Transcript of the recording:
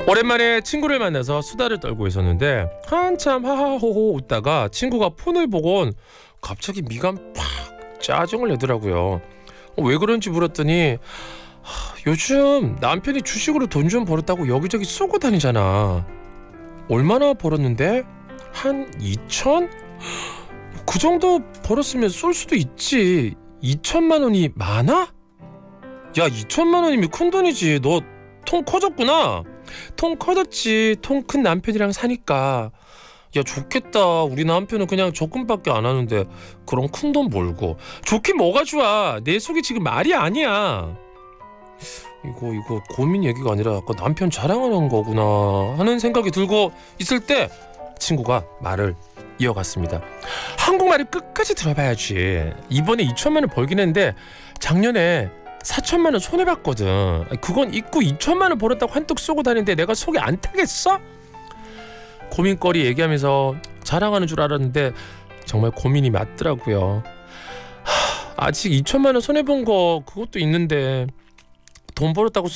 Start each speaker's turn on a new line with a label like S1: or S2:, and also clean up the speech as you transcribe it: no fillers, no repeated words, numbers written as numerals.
S1: 오랜만에 친구를 만나서 수다를 떨고 있었는데 한참 하하호호 웃다가 친구가 폰을 보곤 갑자기 미간 팍 짜증을 내더라고요. 왜 그런지 물었더니 요즘 남편이 주식으로 돈 좀 벌었다고 여기저기 쏘고 다니잖아. 얼마나 벌었는데? 한 2천? 그 정도 벌었으면 쏠 수도 있지. 2천만 원이 많아? 야, 2천만 원이면 큰돈이지. 너 통 커졌구나. 통 커졌지. 통 큰 남편이랑 사니까. 야, 좋겠다. 우리 남편은 그냥 적금밖에 안 하는데 그런 큰돈 벌고. 좋긴 뭐가 좋아. 내 속이 지금 말이 아니야. 이거 고민 얘기가 아니라 아까 남편 자랑하는 거구나 하는 생각이 들고 있을 때 친구가 말을 이어갔습니다. 한국말을 끝까지 들어봐야지. 이번에 2천만 원 벌긴 했는데 작년에 4천만 원 손해봤거든. 그건 잊고 2천만 원 벌었다고 한턱 쏘고 다니는데 내가 속이 안 타겠어? 고민거리 얘기하면서 자랑하는 줄 알았는데 정말 고민이 맞더라고요. 아직 2천만 원 손해본 거 그것도 있는데 돈 벌었다고